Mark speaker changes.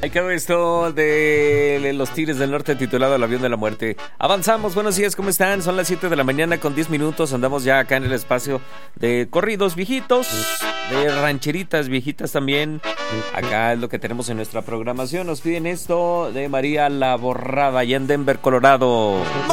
Speaker 1: Ahí quedó esto de los Tigres del Norte titulado El Avión de la Muerte. Avanzamos, buenos días, ¿cómo están? Son las 7 de la mañana con 10 minutos. Andamos ya acá en el espacio de corridos viejitos, de rancheritas viejitas también. Acá es lo que tenemos en nuestra programación. Nos piden esto de María La Borrada, allá en Denver, Colorado.